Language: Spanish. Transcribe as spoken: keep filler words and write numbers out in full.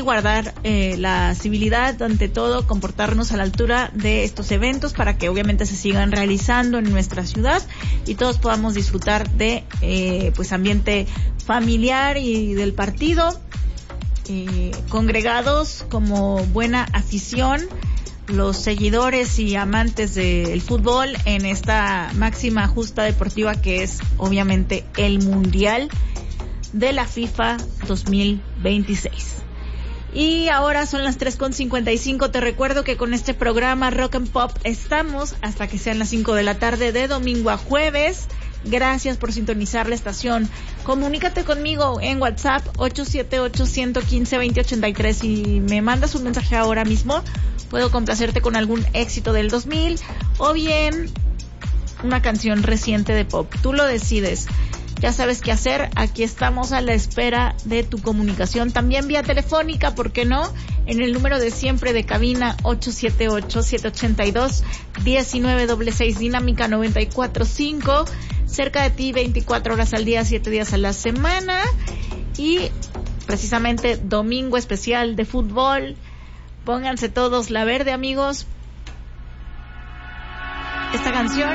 guardar eh, la civilidad ante todo, comportarnos a la altura de estos eventos para que obviamente se sigan realizando en nuestra ciudad y todos podamos disfrutar de eh, pues ambiente familiar y del partido, eh, congregados como buena afición, los seguidores y amantes del fútbol en esta máxima justa deportiva que es obviamente el Mundial de la FIFA dos mil veintiséis. Y ahora son las tres con cincuenta y cinco. Te recuerdo que con este programa Rock and Pop estamos hasta que sean las cinco de la tarde de domingo a jueves. Gracias por sintonizar la estación. Comunícate conmigo en WhatsApp ocho siete ocho, uno uno cinco, dos cero ocho tres y me mandas un mensaje ahora mismo. Puedo complacerte con algún éxito del dos mil o bien una canción reciente de pop. Tú lo decides. Ya sabes qué hacer. Aquí estamos a la espera de tu comunicación. También vía telefónica, ¿por qué no? En el número de siempre de cabina ocho siete ocho, siete ocho dos, uno nueve seis seis, Dinámica noventa y cuatro punto cinco. Cerca de ti veinticuatro horas al día, siete días a la semana. Y precisamente domingo especial de fútbol. Pónganse todos la verde, amigos. Esta canción